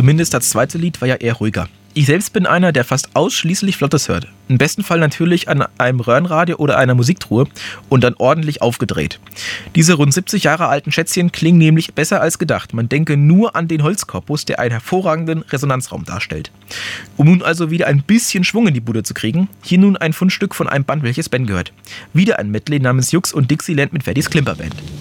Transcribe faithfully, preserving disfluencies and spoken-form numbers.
Zumindest das zweite Lied war ja eher ruhiger. Ich selbst bin einer, der fast ausschließlich Flottes hört. Im besten Fall natürlich an einem Röhrenradio oder einer Musiktruhe und dann ordentlich aufgedreht. Diese rund siebzig Jahre alten Schätzchen klingen nämlich besser als gedacht. Man denke nur an den Holzkorpus, der einen hervorragenden Resonanzraum darstellt. Um nun also wieder ein bisschen Schwung in die Bude zu kriegen, hier nun ein Fundstück von einem Band, welches Ben gehört. Wieder ein Medley namens Jux und Dixieland mit Verdis Klimperband.